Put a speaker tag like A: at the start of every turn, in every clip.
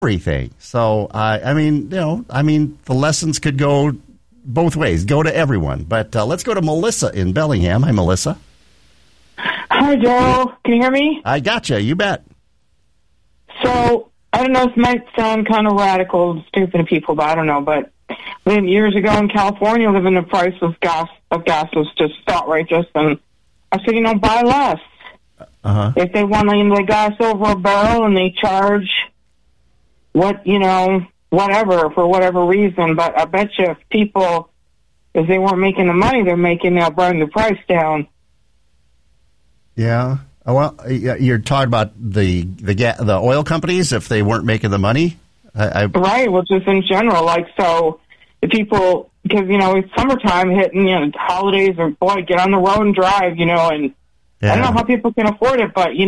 A: everything. So, the lessons could go both ways, go to everyone. But let's go to Melissa in Bellingham. Hi, Melissa.
B: Hi, Joel. Can you hear me?
A: I gotcha. You bet.
B: So, I don't know, this might sound kind of radical and stupid to people, but I don't know. But years ago in California, living the price of gas was just outrageous. And I said, buy less.
A: Uh-huh.
B: If they want the gas over a barrel and they charge whatever, for whatever reason. But I bet you if they weren't making the money they're making, they'll bring the price down.
A: Yeah. Well, you're talking about the oil companies if they weren't making the money?
B: Right, well, just in general. So the people, because, it's summertime hitting, holidays, or, boy, get on the road and drive, and
A: yeah.
B: I don't know how people can afford it, but,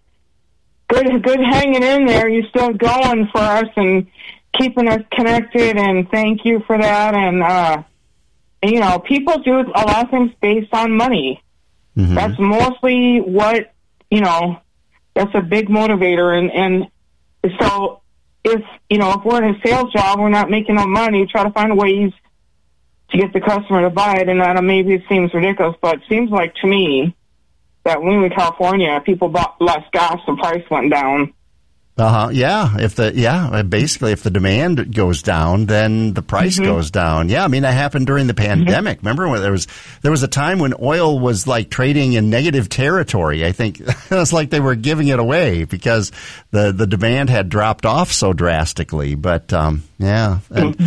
B: good hanging in there. You're still going for us and keeping us connected, and thank you for that. And, people do a lot of things based on money.
A: Mm-hmm.
B: That's mostly what, that's a big motivator. And so if we're in a sales job, we're not making no money, try to find ways to get the customer to buy it. And maybe it seems ridiculous, but it seems like to me that when we were in California, people bought less gas, the price went down.
A: Yeah. Basically, if the demand goes down, then the price goes down. Yeah. I mean, that happened during the pandemic. Remember when there was a time when oil was trading in negative territory. I think it was like they were giving it away because the demand had dropped off so drastically. But, yeah.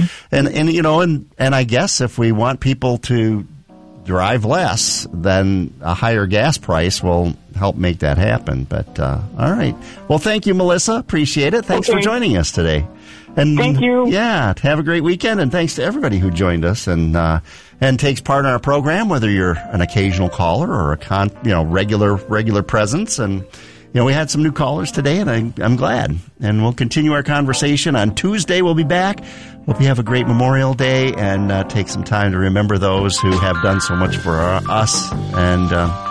A: And I guess if we want people to drive less, then a higher gas price will help make that happen. But all right. Well, thank you, Melissa. Appreciate it. Thanks for joining us today. And
B: thank you.
A: Yeah. Have a great weekend. And thanks to everybody who joined us and takes part in our program, whether you're an occasional caller or a regular presence. And we had some new callers today, and I'm glad. And we'll continue our conversation on Tuesday. We'll be back. Hope you have a great Memorial Day and take some time to remember those who have done so much for us. And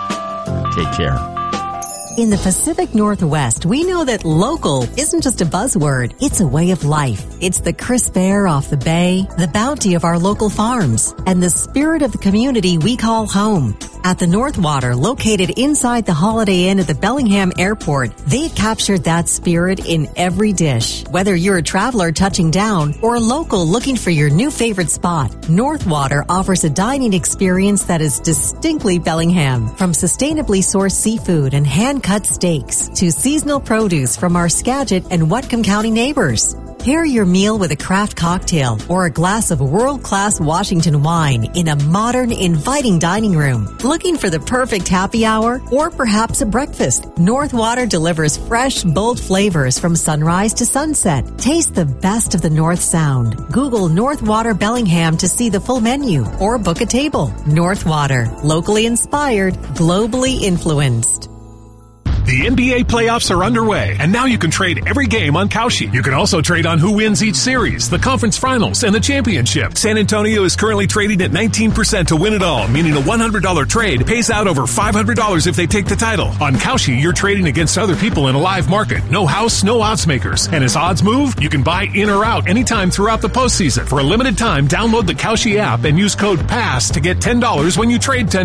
A: take care.
C: In the Pacific Northwest, we know that local isn't just a buzzword. It's a way of life. It's the crisp air off the bay, the bounty of our local farms, and the spirit of the community we call home. At the Northwater, located inside the Holiday Inn at the Bellingham Airport, they've captured that spirit in every dish. Whether you're a traveler touching down or a local looking for your new favorite spot, Northwater offers a dining experience that is distinctly Bellingham. From sustainably sourced seafood and hand-cut steaks to seasonal produce from our Skagit and Whatcom County neighbors. Pair your meal with a craft cocktail or a glass of world-class Washington wine in a modern, inviting dining room. Looking for the perfect happy hour or perhaps a breakfast? Northwater delivers fresh, bold flavors from sunrise to sunset. Taste the best of the North Sound. Google Northwater Bellingham to see the full menu or book a table. Northwater, locally inspired, globally influenced.
D: The NBA playoffs are underway, and now you can trade every game on Kalshi. You can also trade on who wins each series, the conference finals, and the championship. San Antonio is currently trading at 19% to win it all, meaning a $100 trade pays out over $500 if they take the title. On Kalshi, you're trading against other people in a live market. No house, no odds makers. And as odds move, you can buy in or out anytime throughout the postseason. For a limited time, download the Kalshi app and use code PASS to get $10 when you trade $10.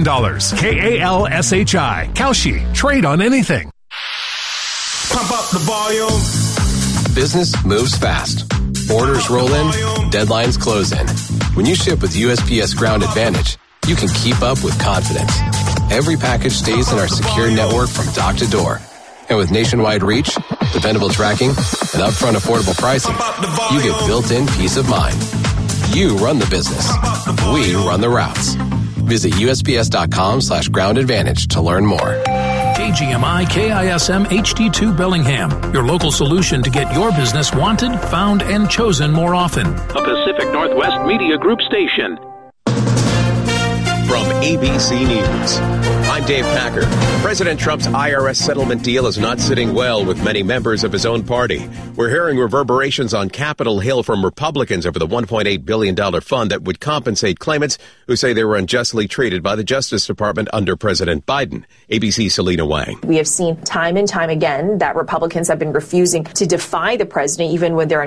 D: KALSHI. Kalshi. Trade on anything.
E: Pump up the volume.
F: Business moves fast. Orders roll in, deadlines close in. When you ship with USPS Ground Advantage, you can keep up with confidence. Every package stays in our secure network from dock to door. And with nationwide reach, dependable tracking, and upfront affordable pricing, you get built-in peace of mind. You run the business. We run the routes. Visit USPS.com/Ground Advantage to learn more.
G: KGMI KISM HD2 Bellingham, your local solution to get your business wanted, found, and chosen more often. A Pacific Northwest Media Group station.
H: from ABC News. I'm Dave Packer. President Trump's IRS settlement deal is not sitting well with many members of his own party. We're hearing reverberations on Capitol Hill from Republicans over the $1.8 billion fund that would compensate claimants who say they were unjustly treated by the Justice Department under President Biden. ABC's Selena Wang.
I: We have seen time and time again that Republicans have been refusing to defy the president even when they're